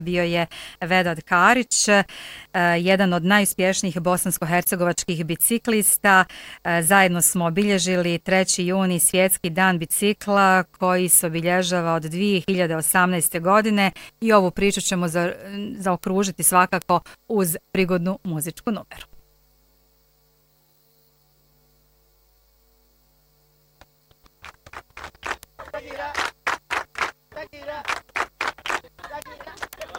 bio je Vedad Karić, jedan od najuspješnijih bosansko-hercegovačkih biciklista. Zajedno smo obilježili 3. juni svjetski dan bicikla koji se obilježava od 2018. godine i ovu priču ćemo zaokružiti svakako uz prigodnu muzičku numeru.